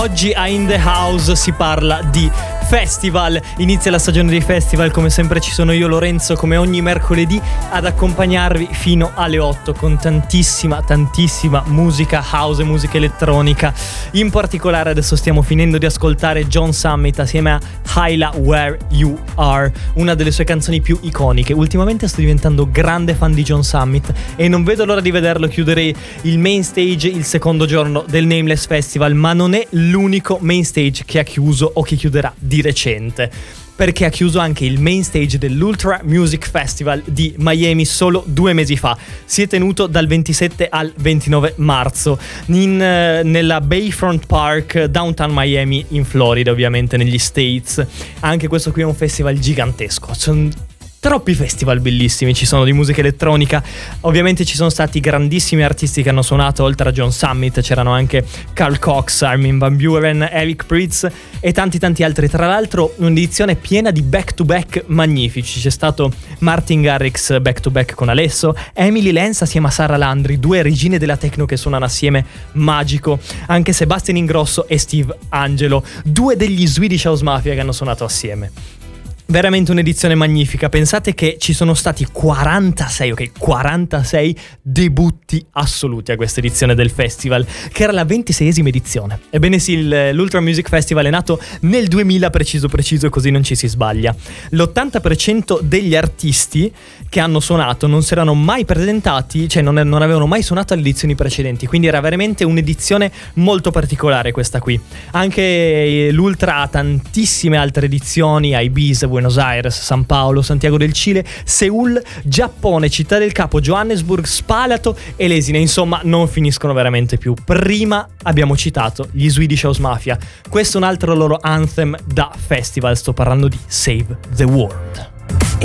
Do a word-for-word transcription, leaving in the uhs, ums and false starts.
Oggi a In The House si parla di festival, inizia la stagione dei festival, come sempre ci sono io Lorenzo come ogni mercoledì ad accompagnarvi fino alle otto con tantissima tantissima musica house e musica elettronica. In particolare adesso stiamo finendo di ascoltare John Summit assieme a Hyla Where You Are, una delle sue canzoni più iconiche. Ultimamente sto diventando grande fan di John Summit e non vedo l'ora di vederlo chiudere il main stage il secondo giorno del Nameless Festival, ma non è l'unico main stage che ha chiuso o che chiuderà di recente, perché ha chiuso anche il main stage dell'Ultra Music Festival di Miami solo due mesi fa. Si è tenuto dal ventisette al ventinove marzo in, uh, nella Bayfront Park, downtown Miami, in Florida, ovviamente negli States. Anche questo qui è un festival gigantesco. Sono troppi festival bellissimi ci sono di musica elettronica. Ovviamente ci sono stati grandissimi artisti che hanno suonato. Oltre a John Summit c'erano anche Carl Cox, Armin van Buuren, Eric Prydz e tanti tanti altri. Tra l'altro un'edizione piena di back to back magnifici. C'è stato Martin Garrix back to back con Alesso, Emily Lenz assieme a Sara Landry, due regine della techno che suonano assieme, magico. Anche Sebastian Ingrosso e Steve Angelo, due degli Swedish House Mafia che hanno suonato assieme. Veramente un'edizione magnifica. Pensate che ci sono stati quarantasei, ok, quarantasei debutti assoluti a questa edizione del festival, che era la ventiseiesima edizione. Ebbene sì, l'Ultra Music Festival è nato nel duemila, preciso preciso, così non ci si sbaglia. L'ottanta per cento degli artisti che hanno suonato non si erano mai presentati, cioè non, non avevano mai suonato alle edizioni precedenti, quindi era veramente un'edizione molto particolare questa qui. Anche l'Ultra ha tantissime altre edizioni, a Ibiza, Buenos Aires, San Paolo, Santiago del Cile, Seul, Giappone, Città del Capo, Johannesburg, Spalato e Lesine. Insomma, non finiscono veramente più. Prima abbiamo citato gli Swedish House Mafia. Questo è un altro loro anthem da festival. Sto parlando di Save the World.